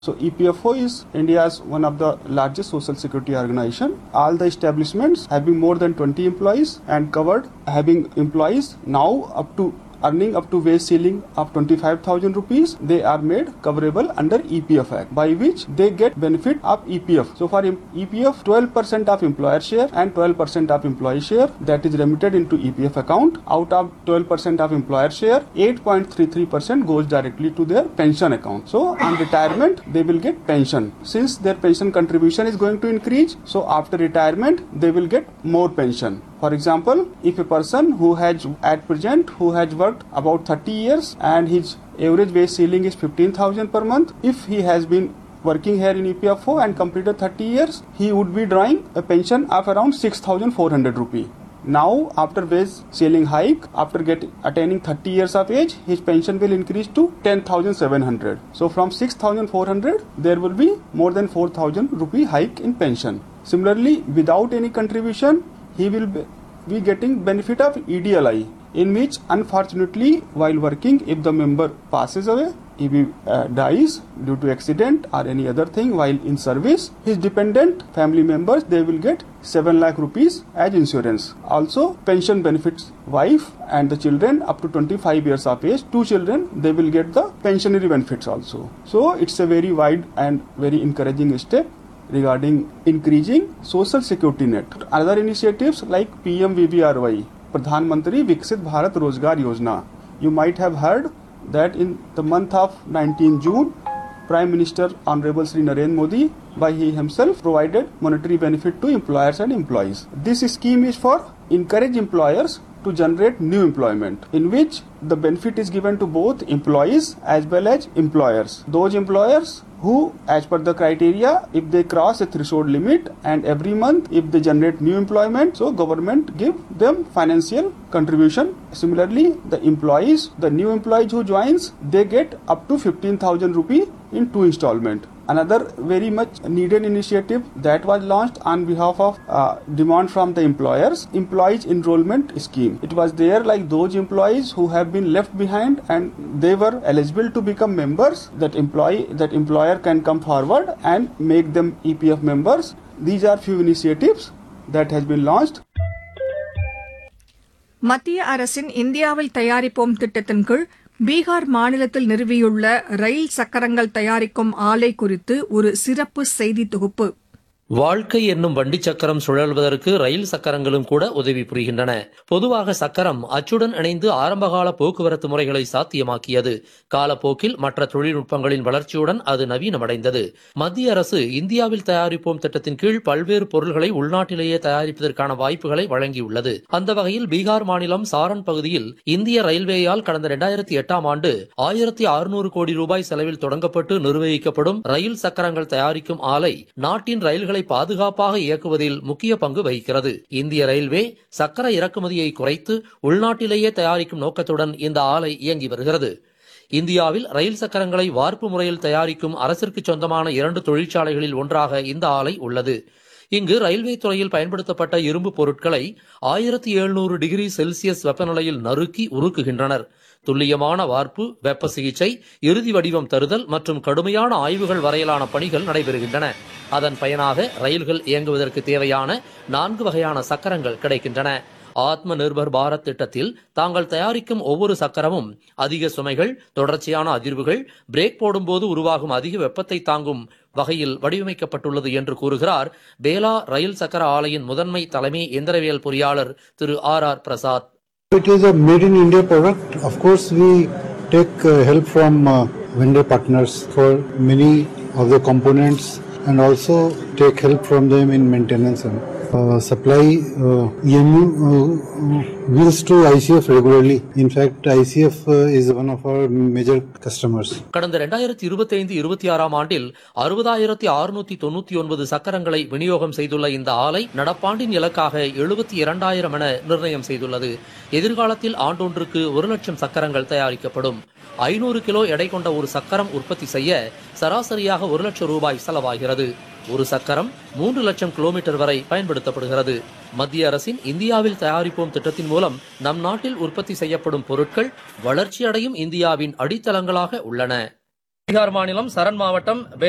So EPFO is India's one of the largest social security organization. All the establishments having more than 20 employees and covered having employees now up to earning up to wage ceiling of 25,000 rupees, they are made coverable under EPF Act, by which they get benefit of EPF. So for EPF, 12% of employer share and 12% of employee share that is remitted into EPF account. Out of 12% of employer share, 8.33% goes directly to their pension account. So on retirement, they will get pension. Since their pension contribution is going to increase, so after retirement, they will get more pension. For example, if a person who has at present who has worked about 30 years and his average wage ceiling is 15,000 per month, if he has been working here in EPFO and completed 30 years, he would be drawing a pension of around 6,400 rupee. Now, after wage ceiling hike, after attaining 30 years of age, his pension will increase to 10,700. So from 6,400, there will be more than 4,000 rupee hike in pension. Similarly, without any contribution, he will be getting benefit of EDLI, in which unfortunately while working, if the member passes away, if he dies due to accident or any other thing while in service, his dependent family members, they will get 7 lakh rupees as insurance. Also, pension benefits wife and the children up to 25 years of age, 2 children, they will get the pensionary benefits also. So it's a very wide and very encouraging step regarding increasing social security net. Other initiatives like PMVBRY, Pradhan Mantri Viksit Bharat Rozgar Yojana. You might have heard that in the month of 19 June, Prime Minister Honorable Shri Narendra Modi by he himself provided monetary benefit to employers and employees. This scheme is for encourage employers to generate new employment, in which the benefit is given to both employees as well as employers. Those employers who, as per the criteria, if they cross a threshold limit and every month if they generate new employment, so government give them financial contribution. Similarly, the new employees who joins, they get up to 15,000 rupee in 2 installment. Another very much needed initiative that was launched on behalf of demand from the employers, employees enrollment scheme. It was there like those employees who have been left behind and they were eligible to become members, that employer can come forward and make them EPF members. These are few initiatives that has been launched. மத்திய அரசின் இந்தியாவில் தயாரிப்போம் திட்டத்தின் கீழ் பீகார் மாநிலத்தில் நிறுவியுள்ள ரயில் சக்கரங்கள் தயாரிக்கும் ஆலை குறித்து ஒரு சிறப்பு செய்தி தொகுப்பு. வாழ்க்கை என்னும் வண்டி சக்கரம் சுழல்வதற்கு ரயில் சக்கரங்களும் கூட உதவி புரிகின்றன. பொதுவாக சக்கரம் அச்சுடன் இணைந்து ஆரம்பகால போக்குவரத்து முறைகளை சாத்தியமாக்கியது. காலப்போக்கில் மற்ற தொழில்நுட்பங்களின் வளர்ச்சியுடன் அது நவீனமடைந்தது. மத்திய அரசு இந்தியாவில் தயாரிப்போம் திட்டத்தின் கீழ் பல்வேறு பொருள்களை உள்நாட்டிலேயே தயாரிப்பதற்கான வாய்ப்புகளை வழங்கியுள்ளது. அந்த வகையில் பீகார் மாநிலம் சாரன் பகுதியில் இந்திய ரயில்வேயால் கடந்த 2008ஆம் ஆண்டு 1600 கோடி ரூபாய் செலவில் தொடங்கப்பட்டு நிர்வகிக்கப்படும் ரயில் சக்கரங்கள் தயாரிக்கும் ஆலை நாட்டின் ரயில்களை பாதுகாப்பாக இயக்குவதில் முக்கிய பங்கு வகிக்கிறது. இந்திய ரயில்வே சக்கர இறக்குமதியை குறைத்து உள்நாட்டிலேயே தயாரிக்கும் நோக்கத்துடன் இந்த ஆலை இயங்கி வருகிறது. இந்தியாவில் ரயில் சக்கரங்களை வார்ப்பு முறையில் தயாரிக்கும் அரசிற்கு சொந்தமான 2 தொழிற்சாலைகளில் ஒன்றாக இந்த ஆலை உள்ளது. இங்கு ரயில்வே துறையில் பயன்படுத்தப்பட்ட இரும்பு பொருட்களை 1700 டிகிரி செல்சியஸ் வெப்பநிலையில் நறுக்கி உருக்குகின்றனர். துல்லியமான வார்ப்பு, வெப்ப சிகிச்சை, இறுதி வடிவம் தருதல் மற்றும் கடுமையான ஆய்வுகள் வரையிலான பணிகள் நடைபெறுகின்றன. அதன் பயனாக ரயில்கள் இயங்குவதற்கு தேவையான 4 வகையான சக்கரங்கள் கிடைக்கின்றன. ஆத்ம நிர்பர் பாரத் திட்டத்தில் தாங்கள் தயாரிக்கும் ஒவ்வொரு சக்கரமும் அதிக சுமைகள், தொடர்ச்சியான அதிர்வுகள், பிரேக் போடும்போது உருவாகும் அதிக வெப்பத்தை தாங்கும் வகையில் வடிவமைக்கப்பட்டுள்ளது என்று கூறுகிறார் பேலா ரயில் சக்கர ஆலையின் முதன்மை தலைமை எந்திரவியல் பொறியாளர் திரு RR Prasad. It is a made in India product. Of course, we take help from vendor partners for many of the components and also take help from them in maintenance and supply EMU wheels to ICF regularly. In fact, ICF is one of our major customers. கடந்த 2025-26ஆம் ஆண்டில் 60,699 சக்கரங்களை விநியோகம் செய்துள்ள இந்த ஆலை நடப்பாண்டின் இலக்காக 72,000 என நிர்ணயம் செய்துள்ளது. எதிர்காலத்தில் ஆண்டொன்றுக்கு 1,00,000 சக்கரங்கள் தயாரிக்கப்படும். 500 கிலோ எடை கொண்ட ஒரு சக்கரம் உற்பத்தி செய்ய சராசரியாக 1,00,000 ரூபாய் செலவாகிறது. ஒரு சக்கரம் 3 லட்சம் கிலோமீட்டர் வரை பயன்படுத்தப்படுகிறது. மத்திய அரசின் இந்தியாவில் தயாரிப்போம் திட்டத்தின் மூலம் நம் நாட்டில் உற்பத்தி செய்யப்படும் பொருட்கள் வளர்ச்சியடையும் இந்தியாவின் அடித்தளங்களாக உள்ளன. பீகார் மாநிலம் சரண் மாவட்டம்